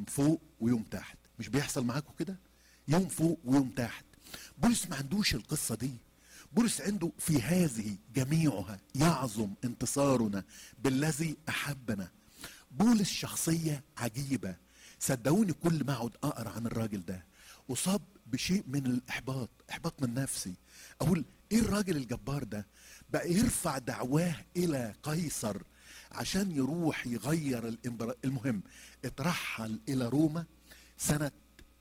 فوق ويوم تحت. مش بيحصل معاكم كده؟ يوم فوق ويوم تحت. بولس ما عندوش القصة دي. بولس عنده في هذه جميعها يعظم انتصارنا بالذي أحبنا. بولس شخصية عجيبة، صدقوني كل ما اقعد اقرا عن الراجل ده اصاب بشيء من الاحباط، احباط من نفسي. اقول ايه الراجل الجبار ده بقى يرفع دعواه الى قيصر عشان يروح يغير المهم اترحل الى روما سنة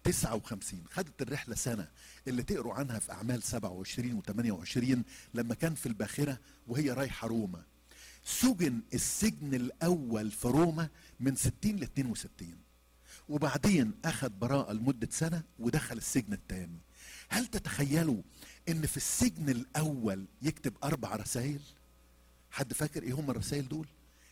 59. خدت الرحلة سنة اللي تقروا عنها في أعمال 27 و28 لما كان في الباخرة وهي رايحة روما. سجن السجن الأول في روما من 60 ل 62، وبعدين أخذ براءة لمدة سنة ودخل السجن الثاني. هل تتخيلوا إن في السجن الأول يكتب 4 رسائل؟ حد فاكر إيه هم الرسائل دول؟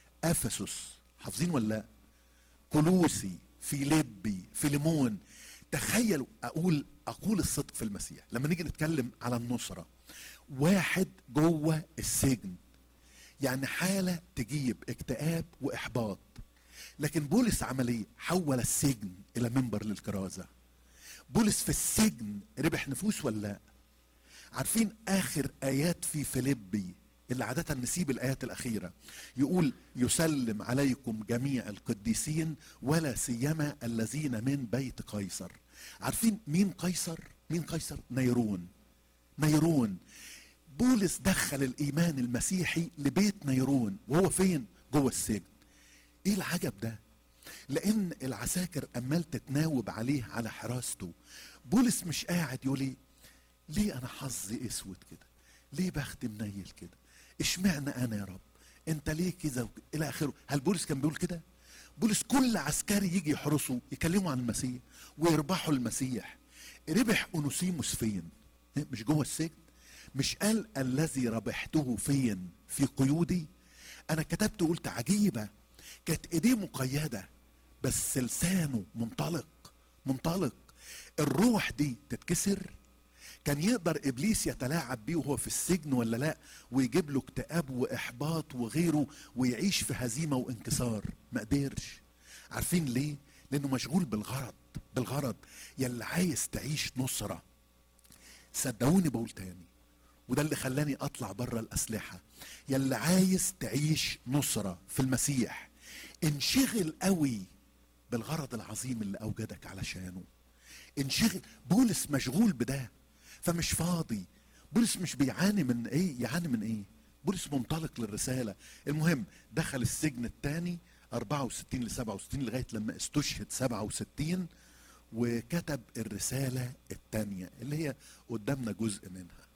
أفسس، حافظين ولا لا؟ كولوسي، فيليبي، فيليمون. تخيلوا، أقول الصدق في المسيح لما نيجي نتكلم على النصرة. واحد جوه السجن، يعني حالة تجيب اكتئاب وإحباط. لكن بولس عمل ايه؟ حول السجن إلى منبر للكرازة. بولس في السجن ربح نفوس ولا لا؟ عارفين آخر آيات في فيليبي اللي عادة نسيب الآيات الأخيرة، يقول يسلم عليكم جميع القديسين ولا سيما الذين من بيت قيصر. عارفين مين قيصر؟ مين قيصر؟ نيرون. نيرون. بولس دخل الإيمان المسيحي لبيت نيرون وهو فين؟ جوه السجن. ايه العجب ده؟ لأن العساكر أمال تتناوب عليه على حراسته. بولس مش قاعد يقول ليه أنا حظي أسود كده؟ ليه بختي منيل كده؟ اشمعنى أنا يا رب؟ أنت ليه كذا إلى آخره. هل بولس كان بيقول كده؟ بولس كل عسكري يجي يحرسه يكلموا عن المسيح ويربحوا المسيح. ربح أونوسيموس فين؟ مش جوه السجن؟ مش قال الذي ربحته فين؟ في قيودي. أنا كتبت وقلت عجيبة، كانت ايديه مقيدة بس لسانه منطلق. منطلق. الروح دي تتكسر. كان يقدر ابليس يتلاعب بيه وهو في السجن ولا لا، ويجيب له اكتئاب واحباط وغيره ويعيش في هزيمة وانكسار؟ ما قدرش. عارفين ليه؟ لانه مشغول بالغرض. بالغرض. يلي عايز تعيش نصرة، صدقوني بقول تاني وده اللي خلاني اطلع بره الاسلحة، يلي عايز تعيش نصرة في المسيح انشغل قوي بالغرض العظيم اللي اوجدك علشانه. انشغل. بولس مشغول بده فمش فاضي. بولس مش بيعاني من ايه، يعاني من ايه؟ بولس منطلق للرسالة. المهم دخل السجن الثاني 64 ل 67 لغاية لما استشهد 67 وكتب الرسالة الثانية اللي هي قدامنا جزء منها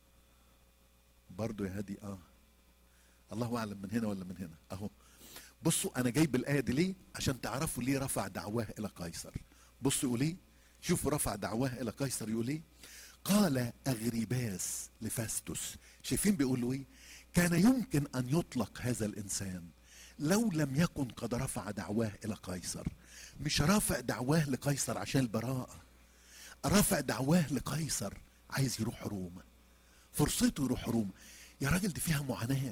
برضو يا هادي. الله اعلم من هنا ولا من هنا. اهو بصوا انا جايب الايه دي ليه؟ عشان تعرفوا ليه رفع دعواه الى قيصر. بصوا يقول ايه؟ شوفوا رفع دعواه الى قيصر يقول ايه؟ قال اغريباس لفاستوس. شايفين بيقول له ايه؟ كان يمكن ان يطلق هذا الانسان لو لم يكن قد رفع دعواه الى قيصر. مش رافع دعواه لقيصر عشان البراءة، رافع دعواه لقيصر عايز يروح روما. فرصته يروح روما. يا راجل دي فيها معاناة.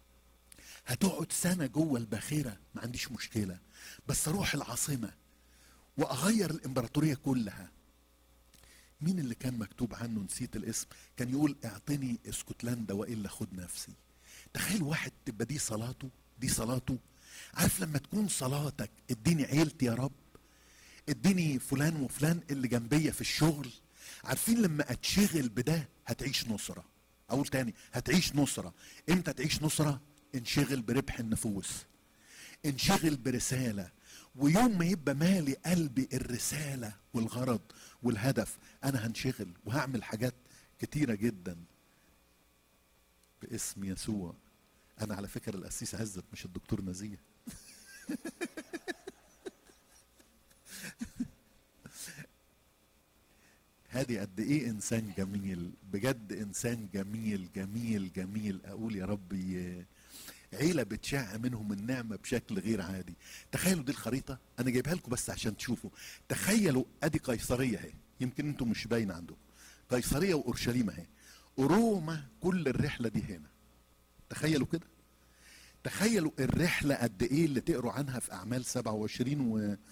هتقعد سنة جوه الباخرة ما عنديش مشكلة، بس اروح العاصمة واغير الامبراطورية كلها. مين اللي كان مكتوب عنه؟ نسيت الاسم. كان يقول اعطني اسكتلندا والا خد نفسي. تخيل واحد تبقى دي صلاته. دي صلاته. عارف لما تكون صلاتك اديني عيلتي يا رب، اديني فلان وفلان اللي جنبية في الشغل. عارفين لما اتشغل بده هتعيش نصرة. اقول تاني هتعيش نصرة. امتى تعيش نصرة؟ انشغل بربح النفوس، انشغل برسالة. ويوم ما يبقى مالي قلبي الرسالة والغرض والهدف انا هنشغل وهعمل حاجات كتيرة جدا باسم يسوع. انا على فكرة القسيس عزت مش الدكتور نزيه. هادي قد ايه انسان جميل بجد، انسان جميل جميل جميل. اقول يا ربي عيلة بتشع منهم النعمة بشكل غير عادي. تخيلوا دي الخريطة انا جايبها لكم بس عشان تشوفوا. تخيلوا ادي قيصرية اهي، يمكن انتم مش باين عندكم. قيصرية واورشليم اهي، وروما. كل الرحلة دي هنا. تخيلوا كده. تخيلوا الرحلة قد ايه اللي تقروا عنها في اعمال 27